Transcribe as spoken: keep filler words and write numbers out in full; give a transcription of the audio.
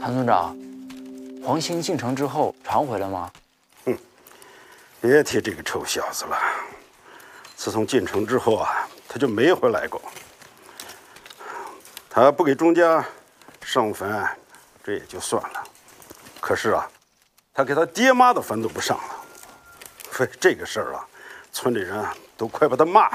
韩村长，黄兴进城之后常回来吗？ 哼，别提这个臭小子了。自从进城之后啊，他就没回来过。他不给钟家上坟，这也就算了。可是啊，他给他爹妈的坟都不上了。为这个事儿啊，村里人都快把他骂